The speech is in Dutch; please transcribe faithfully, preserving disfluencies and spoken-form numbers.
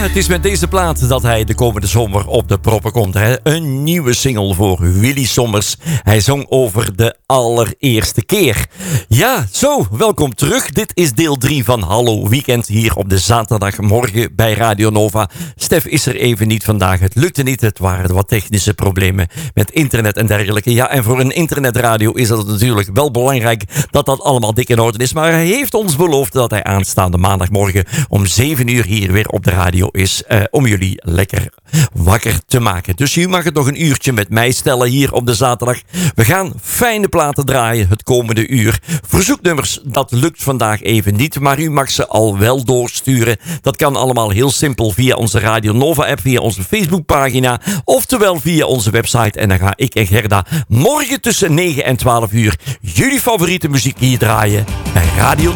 het is met deze plaat dat hij de komende zomer op de proppen komt. Hè? Een nieuwe single voor Willy Sommers. Hij zong over de allereerste keer. Ja, zo, welkom terug. Dit is deel drie van Hallo Weekend hier op de zaterdagmorgen bij Radio Nova. Stef is er even niet vandaag. Het lukte niet. Het waren wat technische problemen met internet en dergelijke. Ja, en voor een internetradio is het natuurlijk wel belangrijk dat dat allemaal dik in orde is. Maar hij heeft ons beloofd dat hij aanstaande maandagmorgen om zeven uur hier weer op de radio is. Uh, om jullie lekker wakker te maken. Dus u mag het nog een uurtje met mij stellen hier op de zaterdag. We gaan fijne platen draaien het komende uur. Verzoeknummers, dat lukt vandaag even niet. Maar u mag ze al wel doorsturen. Dat kan allemaal heel simpel via onze Radio Nova app. Via onze Facebookpagina. Oftewel via onze website. En dan ga ik en Gerda morgen tussen negen en twaalf uur jullie favoriete muziek hier draaien bij Radio